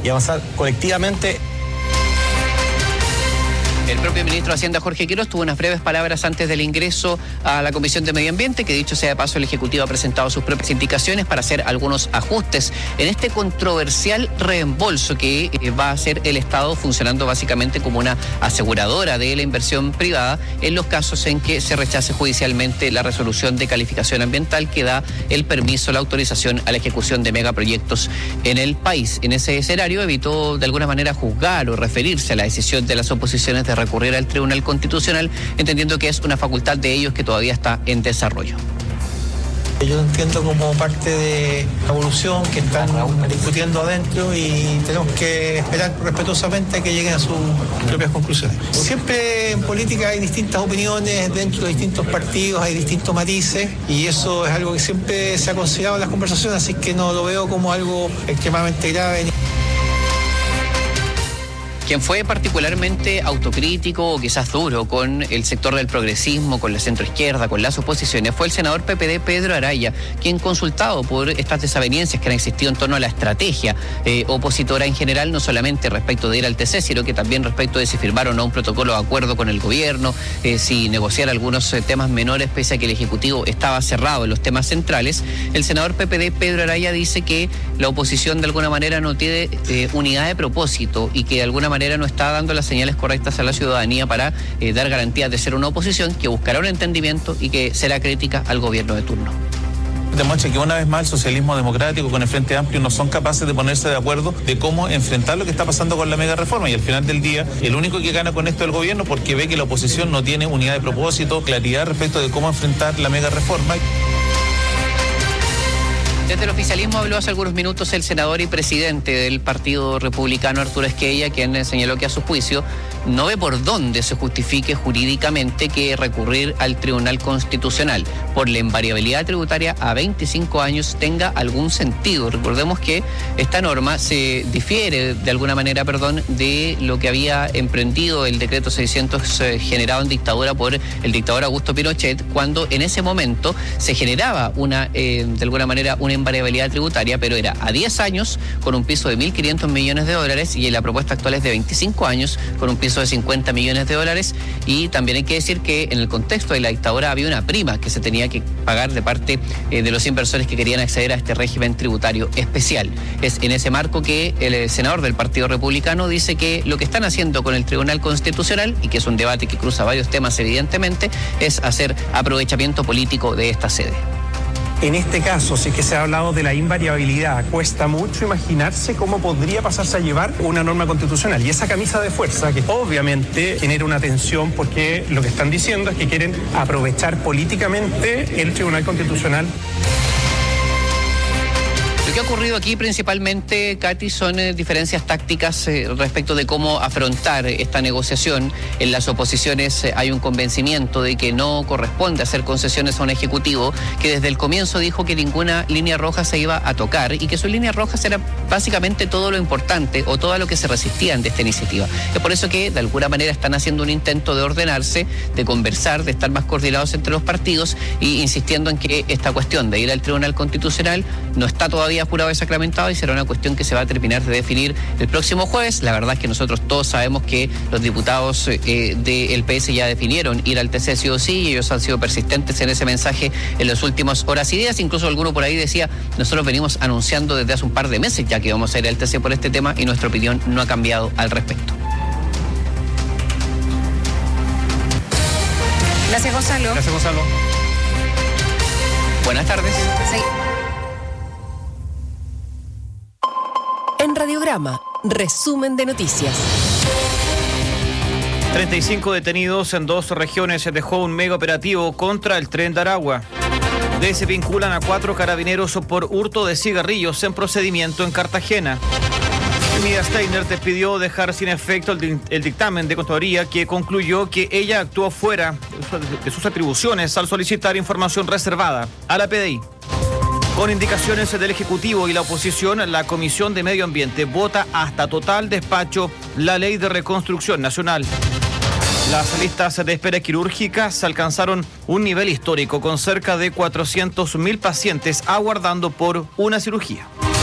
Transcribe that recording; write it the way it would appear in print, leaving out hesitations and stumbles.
y avanzar colectivamente. El propio ministro de Hacienda, Jorge Quiroz, tuvo unas breves palabras antes del ingreso a la Comisión de Medio Ambiente, que dicho sea de paso, el Ejecutivo ha presentado sus propias indicaciones para hacer algunos ajustes en este controversial reembolso que va a hacer el Estado, funcionando básicamente como una aseguradora de la inversión privada en los casos en que se rechace judicialmente la resolución de calificación ambiental que da el permiso, la autorización a la ejecución de megaproyectos en el país. En ese escenario evitó de alguna manera juzgar o referirse a la decisión de las oposiciones de recurrir al Tribunal Constitucional, entendiendo que es una facultad de ellos que todavía está en desarrollo. Yo lo entiendo como parte de la evolución que están discutiendo adentro y tenemos que esperar respetuosamente a que lleguen a sus propias conclusiones. Siempre en política hay distintas opiniones dentro de distintos partidos, hay distintos matices y eso es algo que siempre se ha considerado en las conversaciones, así que no lo veo como algo extremadamente grave. Quien fue particularmente autocrítico o quizás duro con el sector del progresismo, con la centroizquierda, con las oposiciones, fue el senador PPD Pedro Araya, quien, consultado por estas desavenencias que han existido en torno a la estrategia opositora en general, no solamente respecto de ir al TC, sino que también respecto de si firmaron o no un protocolo de acuerdo con el gobierno, si negociar algunos temas menores, pese a que el Ejecutivo estaba cerrado en los temas centrales, el senador PPD Pedro Araya dice que la oposición de alguna manera no tiene unidad de propósito y que de alguna manera no está dando las señales correctas a la ciudadanía para dar garantías de ser una oposición que buscará un entendimiento y que será crítica al gobierno de turno. Demuestra que una vez más el socialismo democrático con el Frente Amplio no son capaces de ponerse de acuerdo de cómo enfrentar lo que está pasando con la mega reforma, y al final del día el único que gana con esto es el gobierno, porque ve que la oposición no tiene unidad de propósito, claridad respecto de cómo enfrentar la mega reforma. Desde el oficialismo habló hace algunos minutos el senador y presidente del Partido Republicano, Arturo Esquella, quien señaló que a su juicio no ve por dónde se justifique jurídicamente que recurrir al Tribunal Constitucional por la invariabilidad tributaria a 25 años tenga algún sentido. Recordemos que esta norma se difiere de alguna manera, de lo que había emprendido el decreto 600 generado en dictadura por el dictador Augusto Pinochet, cuando en ese momento se generaba de alguna manera una invariabilidad tributaria, pero era a 10 años con un piso de $1.500 millones y la propuesta actual es de 25 años con un piso de $50 millones, y también hay que decir que en el contexto de la dictadura había una prima que se tenía que pagar de parte de los inversores que querían acceder a este régimen tributario especial. Es en ese marco que el senador del Partido Republicano dice que lo que están haciendo con el Tribunal Constitucional, y que es un debate que cruza varios temas evidentemente, es hacer aprovechamiento político de esta sede. En este caso, sí que se ha hablado de la invariabilidad. Cuesta mucho imaginarse cómo podría pasarse a llevar una norma constitucional. Y esa camisa de fuerza, que obviamente genera una tensión, porque lo que están diciendo es que quieren aprovechar políticamente el Tribunal Constitucional. Lo que ha ocurrido aquí principalmente, Katy, son diferencias tácticas respecto de cómo afrontar esta negociación. En las oposiciones hay un convencimiento de que no corresponde hacer concesiones a un ejecutivo que desde el comienzo dijo que ninguna línea roja se iba a tocar y que sus líneas rojas eran básicamente todo lo importante o todo lo que se resistían de esta iniciativa. Es por eso que de alguna manera están haciendo un intento de ordenarse, de conversar, de estar más coordinados entre los partidos y insistiendo en que esta cuestión de ir al Tribunal Constitucional no está todavía jurado y sacramentado y será una cuestión que se va a terminar de definir el próximo jueves. La verdad es que nosotros todos sabemos que los diputados del PS ya definieron ir al TC sí o sí, y ellos han sido persistentes en ese mensaje en las últimas horas y días. Incluso alguno por ahí decía, nosotros venimos anunciando desde hace un par de meses ya que vamos a ir al TC por este tema y nuestra opinión no ha cambiado al respecto. Gracias, Gonzalo. Gracias, Gonzalo. Buenas tardes. Sí. En Radiograma, resumen de noticias. 35 detenidos en 2 regiones se dejó un mega operativo contra el Tren de Aragua. Se vinculan a 4 carabineros por hurto de cigarrillos en procedimiento en Cartagena. Emilia Steiner pidió dejar sin efecto el dictamen de Contraloría que concluyó que ella actuó fuera de sus atribuciones al solicitar información reservada a la PDI. Con indicaciones del Ejecutivo y la oposición, la Comisión de Medio Ambiente vota hasta total despacho la Ley de Reconstrucción Nacional. Las listas de espera quirúrgicas alcanzaron un nivel histórico con cerca de 400.000 pacientes aguardando por una cirugía.